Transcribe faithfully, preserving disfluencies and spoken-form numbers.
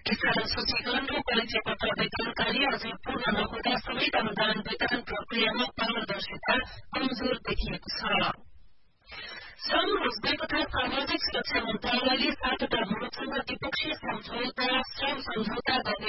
यसकारण सूचीकरण र परिचय पत्र वितरणकारी अझै पूर्ण नहुँदा समेत अनुदान वितरण प्रक्रियामा पारदर्शिता कमजोर देखिएको छ। श्रम रोजगार तथा सामाजिक सुरक्षा मन्त्रालयले सातवटा मुलुकसँग द्विपक्षीय सम्झौता श्रम सम्झौता गर्ने